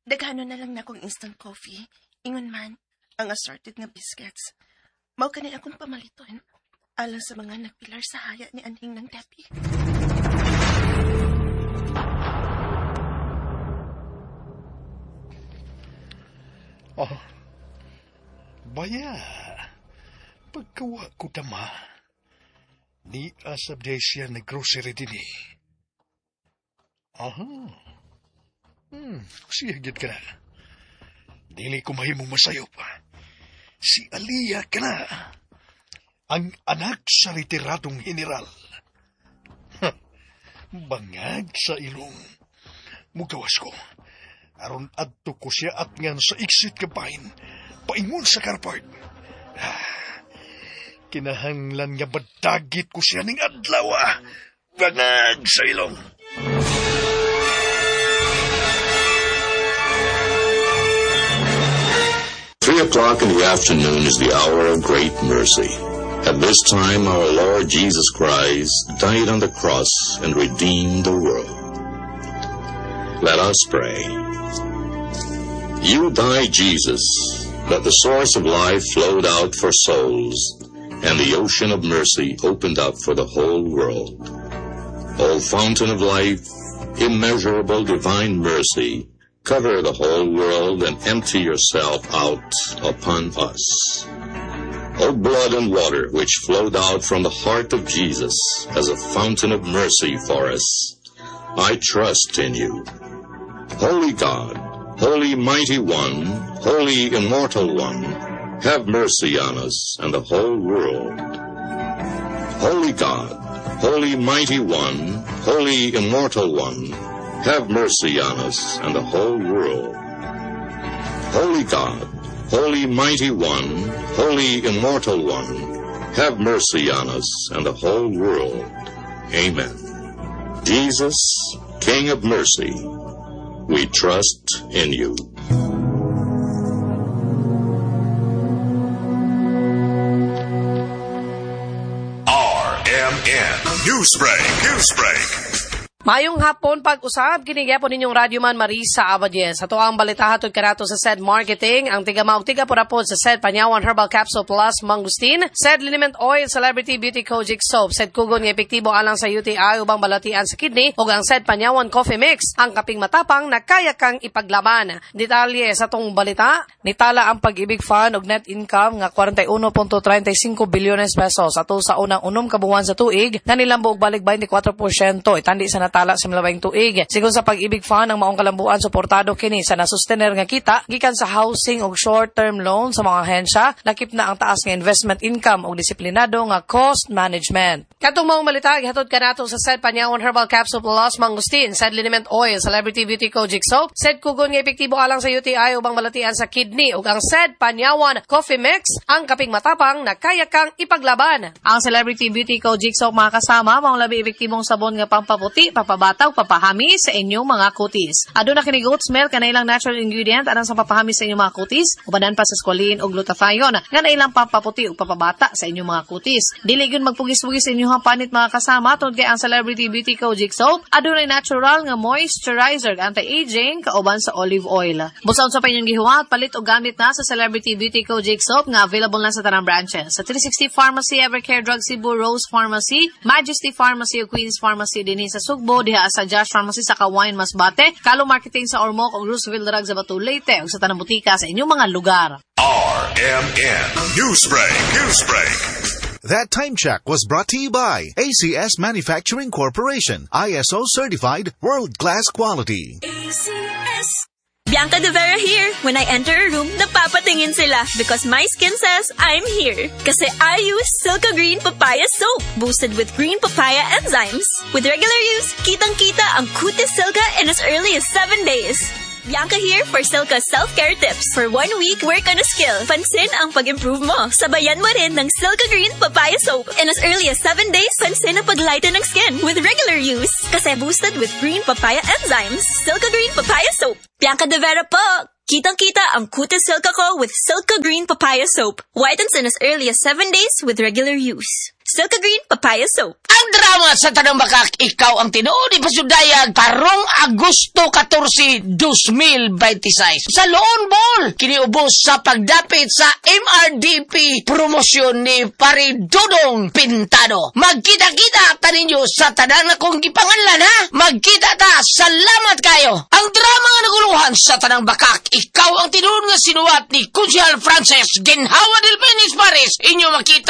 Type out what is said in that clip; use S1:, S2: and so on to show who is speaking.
S1: Daghano na lang na akong instant coffee. Ingon man, ang assorted nga biscuits. Mao kanil akong pamaliton. Alang sa mga nagpilar sa haya ni anhing ng Debbie.
S2: Oh, baya. Pagkawa ko tama, ni asab day siya nag-grocery din eh. Aha. Siyagid ka na. Dili ko mahimong masayop. Si Aliyah ka na. Ang anak sa retiradong general. Bangag sa ilong. Mugawas ko. Aron adto ko siya at ngan sa exit kapain. Paingon sa carport. Kinahanglan nga badagit ko siya ning adlaw. Bangag sa ilong.
S3: 3:00 in the afternoon is the hour of great mercy. At this time, our Lord Jesus Christ died on the cross and redeemed the world. Let us pray. You died, Jesus, that the source of life flowed out for souls, and the ocean of mercy opened up for the whole world. O fountain of life, immeasurable divine mercy, cover the whole world and empty yourself out upon us. O blood and water which flowed out from the heart of Jesus as a fountain of mercy for us, I trust in you. Holy God, Holy Mighty One, Holy Immortal One, have mercy on us and the whole world. Holy God, Holy Mighty One, Holy Immortal One, have mercy on us and the whole world. Holy God, Holy Mighty One, Holy Immortal One, have mercy on us and the whole world. Amen. Jesus, King of mercy, we trust in you.
S4: RMN Newsbreak.
S5: Mayong hapon pag-usab, kinigapon ninyong Radyo Man Marisa Abadies. Ato ang balita hatod kanato sa SED Marketing, ang tiga-maug-tiga purapod sa SED Panyawan Herbal Capsule Plus Mangustin, SED Liniment Oil Celebrity Beauty Kojic Soap, SED Kugon nga epektibo alang sa UTI ubang balatian sa kidney, ug ang SED Panyawan Coffee Mix, ang kaping matapang na kaya kang ipaglaban. Detalye sa tong balita, nitala ang Pag-ibig Fund og net income nga 41.35 bilyones pesos ato sa unang kabuwan sa tuig, na nilambog balik 24%, itandi sa tala sa milabing tuig. Sigon sa Pag-ibig Fund, ang maong kalambuan suportado kini sa nasustener nga kita gikan sa housing ug short-term loan sa mga ahensya, lakip na ang taas nga investment income ug disiplinado nga cost management. Katong maong balita gihatod kanato sa SED Panyawan Herbal Capsule Plus Mangustin, SED Liniment Oil Celebrity Beauty Kojic Soap, SED Kugon nga epektibo alang sa UTI ubang balatian sa kidney, ug ang SED Panyawan Coffee Mix, ang kaping matapang na kaya kang ipaglaban. Ang Celebrity Beauty Kojic Soap mga kasama, maong labi epektibong sabon nga pampaputi, papabataw, papahami sa inyong mga kutis. Aduna kini goat's milk nga nailang natural ingredient anang sa papahami sa inyong mga kutis, ubanan pa sa squalene ug glutathione nga nailang pampaputi ug papabata sa inyong mga kutis. Dili gyud magpugis-pugis sa inyong panit mga kasama tungod kay ang Celebrity Beauty Kojic Soap adunay natural nga moisturizer, anti-aging kauban sa olive oil. Busaon sa pa inyong gihuwat, palit og gamit na sa Celebrity Beauty Kojic Soap nga available na sa tanang branches. Sa 360 Pharmacy, Evercare Drug Cebu, Rose Pharmacy, Majesty Pharmacy ug Queen's Pharmacy dinhi sa Sugbo, diha sa Josh Pharmacy sa Kawayan Masbate, Kalo Marketing sa Ormoc ug Roosevelt Drug sa Batu Leyte ug sa tanang butika sa inyong mga lugar.
S4: RMN Newsbreak.
S6: That time check was brought to you by ACS Manufacturing Corporation, ISO certified world-class quality.
S7: ACS. Bianca De Vera here. When I enter a room, napapatingin sila because my skin says I'm here. Kasi I use Silka Green Papaya Soap, boosted with green papaya enzymes. With regular use, kitang-kita ang kutis Silka in as early as 7 days. Bianca here for Silka self-care tips. For 1 week, work on a skill. Pansin ang pag-improve mo. Sabayan mo rin ng Silka Green Papaya Soap. In as early as 7 days, pansin ang pag-lighten ng skin with regular use. Kasi boosted with green papaya enzymes. Silka Green Papaya Soap. Bianca De Vera po! Kitang-kita ang kutis Silka ko with Silka Green Papaya Soap. Whitens in as early as 7 days with regular use. Silka Green Papaya Soap.
S8: Ang drama sa Tanang Bakak, ikaw ang tinuod ipasudayag karong Agosto 14, 2026. Sa Loon Ball, kiniubos sa pagdapit sa MRDP promosyon ni Pari Dudong Pintado. Magkita-kita ta ninyo sa tanang akong gipanganlan, ha? Magkita ta, salamat kayo. Ang drama nga naguluhan sa Tanang Bakak, ikaw ang tinuod nga sinuwat ni Kunsihal Frances Ginhawa del Penis Paris. Inyo makita